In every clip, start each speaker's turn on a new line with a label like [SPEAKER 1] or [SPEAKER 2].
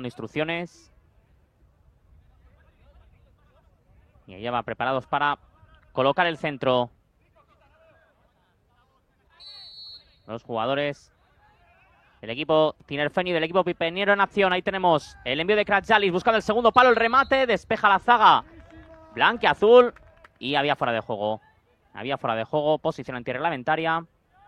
[SPEAKER 1] instrucciones. Y allá va, preparados para colocar el centro. Los jugadores del equipo tinerfeño y del equipo pipeñero en acción. Ahí tenemos el envío de Kratzalis buscando el segundo palo, el remate, despeja la zaga blanquiazul y había fuera de juego. Había fuera de juego, posición antirreglamentaria.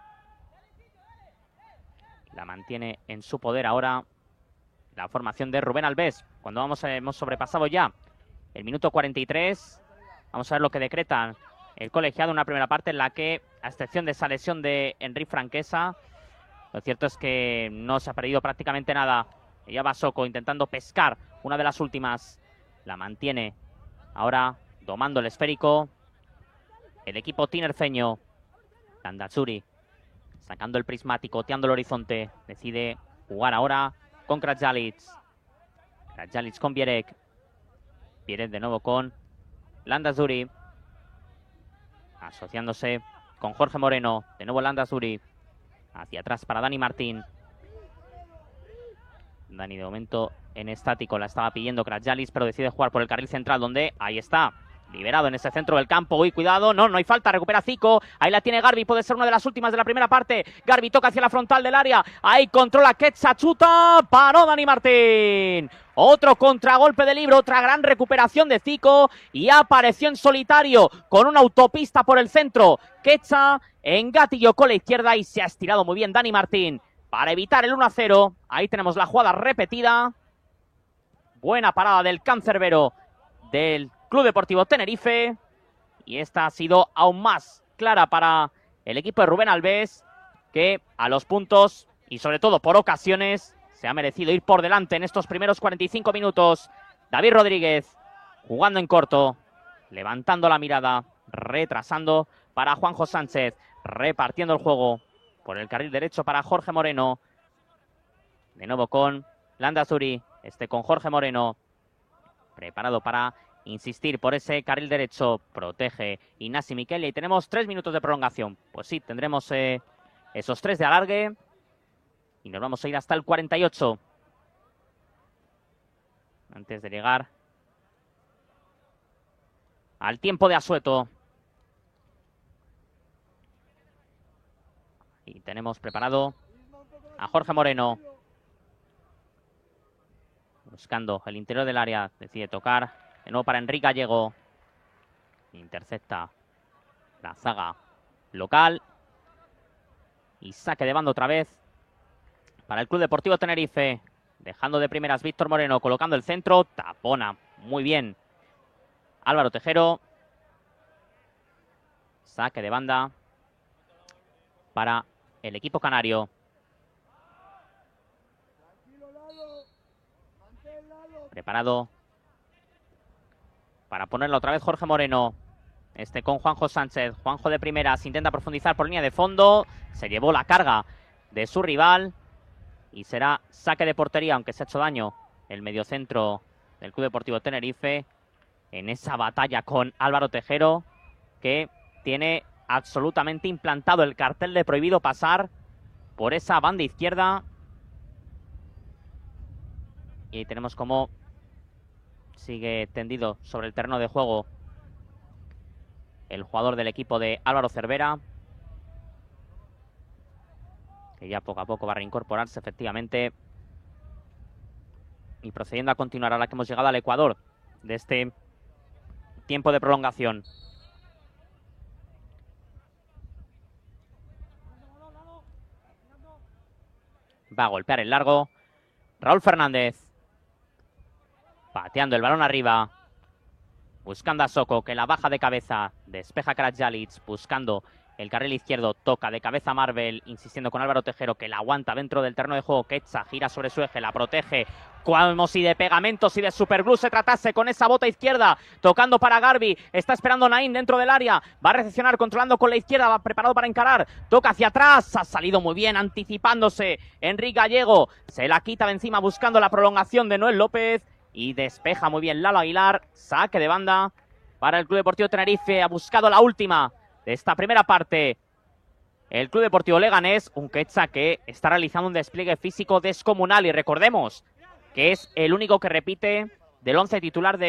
[SPEAKER 1] La mantiene en su poder ahora la formación de Rubén Albés. Cuando hemos sobrepasado ya el minuto 43, vamos a ver lo que decretan el colegiado. Una primera parte en la que, a excepción de esa lesión de Enric Franquesa, lo cierto es que no se ha perdido prácticamente nada. Ya va Soko intentando pescar una de las últimas. La mantiene ahora domando el esférico el equipo tinerfeño. Landazuri sacando el prismático, oteando el horizonte. Decide jugar ahora con Kratzalis. Kratzalis con Bierek. Bierek de nuevo con Landazuri. Asociándose con Jorge Moreno. De nuevo Landazuri. Hacia atrás para Dani Martín. Dani de momento en estático. La estaba pidiendo Kratzalis, pero decide jugar por el carril central donde, ahí está, liberado en ese centro del campo. Uy, cuidado, no hay falta, recupera Zico. Ahí la tiene Garbi, puede ser una de las últimas de la primera parte. Garbi toca hacia la frontal del área. Ahí controla Quetza, chuta, paró Dani Martín. Otro contragolpe de Libro, otra gran recuperación de Zico. Y apareció en solitario con una autopista por el centro. Quetza en gatillo con la izquierda y se ha estirado muy bien Dani Martín para evitar el 1-0. Ahí tenemos la jugada repetida. Buena parada del cancerbero del Club Deportivo Tenerife. Y esta ha sido aún más clara para el equipo de Rubén Albés, que a los puntos y sobre todo por ocasiones se ha merecido ir por delante en estos primeros 45 minutos. David Rodríguez jugando en corto, levantando la mirada, retrasando para Juanjo Sánchez, repartiendo el juego por el carril derecho para Jorge Moreno. De nuevo con Landazuri, con Jorge Moreno, preparado para insistir por ese carril derecho. Protege Ignasi Miquel y tenemos 3 minutos de prolongación. Pues sí, tendremos esos 3 de alargue y nos vamos a ir hasta el 48. Antes de llegar al tiempo de asueto. Y tenemos preparado a Jorge Moreno. Buscando el interior del área. Decide tocar. De nuevo para Enric Gallego. Intercepta la zaga local. Y saque de banda otra vez para el Club Deportivo Tenerife. Dejando de primeras Víctor Moreno. Colocando el centro. Tapona muy bien Álvaro Tejero. Saque de banda para el equipo canario. Preparado para ponerlo otra vez Jorge Moreno. Con Juanjo Sánchez. Juanjo de primeras. Intenta profundizar por línea de fondo. Se llevó la carga de su rival. Y será saque de portería, aunque se ha hecho daño el mediocentro del Club Deportivo Tenerife en esa batalla con Álvaro Tejero, que tiene absolutamente implantado el cartel de prohibido pasar por esa banda izquierda. Y ahí tenemos cómo sigue tendido sobre el terreno de juego el jugador del equipo de Álvaro Cervera, que ya poco a poco va a reincorporarse efectivamente y procediendo a continuar a la que hemos llegado al Ecuador de este tiempo de prolongación. Va a golpear el largo Raúl Fernández. Pateando el balón arriba. Buscando a Soko, que la baja de cabeza. Despeja Kratzalis. Buscando el carril izquierdo. Toca de cabeza Marvel. Insistiendo con Álvaro Tejero, que la aguanta dentro del terreno de juego. Quetza gira sobre su eje. La protege. Como si de pegamentos y de superglue se tratase con esa bota izquierda. Tocando para Garbi. Está esperando Naín dentro del área. Va a recepcionar controlando con la izquierda. Va preparado para encarar. Toca hacia atrás. Ha salido muy bien anticipándose Enric Gallego. Se la quita de encima buscando la prolongación de Noel López. Y despeja muy bien Lalo Aguilar. Saque de banda para el Club Deportivo Tenerife. Ha buscado la última de esta primera parte el Club Deportivo Leganés. Un Quetza que está realizando un despliegue físico descomunal. Y recordemos que es el único que repite del 11 titular de